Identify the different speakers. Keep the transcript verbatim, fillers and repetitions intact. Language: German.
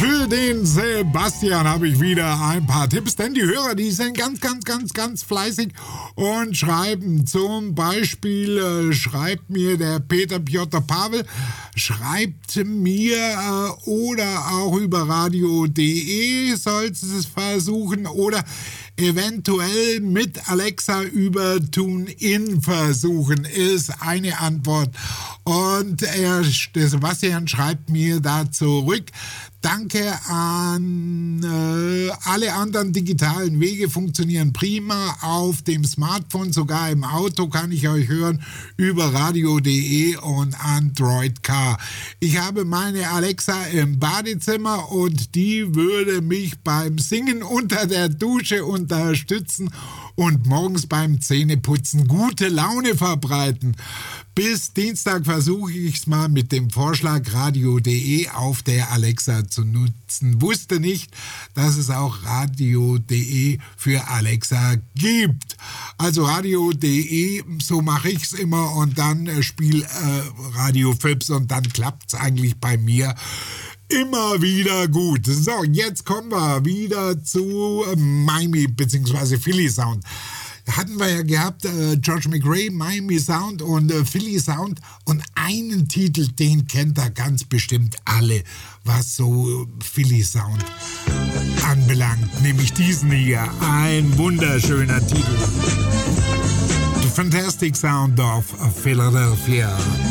Speaker 1: Für den Sebastian habe ich wieder ein paar Tipps, denn die Hörer, die sind ganz, ganz, ganz, ganz fleißig und schreiben. Zum Beispiel äh, schreibt mir der Peter Piotr Pavel, schreibt mir äh, oder auch über radio punkt de sollst es versuchen oder eventuell mit Alexa über TuneIn versuchen, ist eine Antwort. Und er, der Sebastian schreibt mir da zurück: Danke an äh, alle anderen digitalen Wege funktionieren prima auf dem Smartphone, sogar im Auto kann ich euch hören über radio punkt de und Android Car. Ich habe meine Alexa im Badezimmer und die würde mich beim Singen unter der Dusche unterstützen und morgens beim Zähneputzen gute Laune verbreiten. Bis Dienstag versuche ich es mal mit dem Vorschlag radio punkt de auf der Alexa zu nutzen. Wusste nicht, dass es auch radio punkt de für Alexa gibt. Also radio punkt de, so mache ich es immer und dann äh, spiel äh, Radio Fips und dann klappt es eigentlich bei mir immer wieder gut. So, jetzt kommen wir wieder zu äh, Miami bzw. Philly Sound. Hatten wir ja gehabt, äh, George McRae, Miami Sound und äh, Philly Sound. Und einen Titel, den kennt ihr ganz bestimmt alle, was so Philly Sound anbelangt. Nämlich diesen hier, ein wunderschöner Titel. The Fantastic Sound of Philadelphia.